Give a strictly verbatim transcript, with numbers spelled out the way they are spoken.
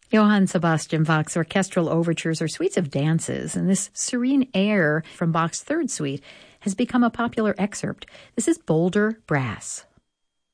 Johann Sebastian Bach's orchestral overtures are suites of dances, and this serene air from Bach's third suite has become a popular excerpt. This is Boulder Brass.